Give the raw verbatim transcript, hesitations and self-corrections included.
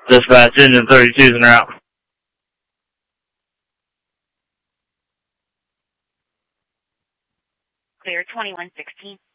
Dispatch, engine thirty-two's en route. Clear twenty-one sixteen.